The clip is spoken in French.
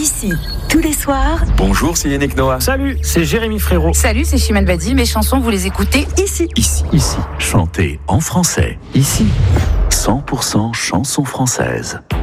Ici, tous les soirs. Bonjour, c'est Yannick Noah. Salut, c'est Jérémy Frérot. Salut, c'est Chimène Badi. Mes chansons, vous les écoutez Ici. Chantez en français. Ici, 100% chansons françaises.